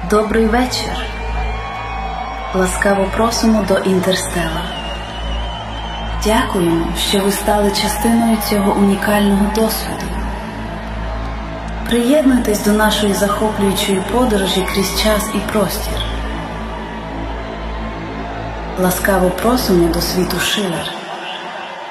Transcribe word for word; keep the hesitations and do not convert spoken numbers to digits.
Добрий вечір. Ласкаво просимо до Інтерстелла. Дякуємо, що ви стали частиною цього унікального досвіду. Приєднуйтесь до нашої захоплюючої подорожі крізь час і простір. Ласкаво просимо до світу Шилер.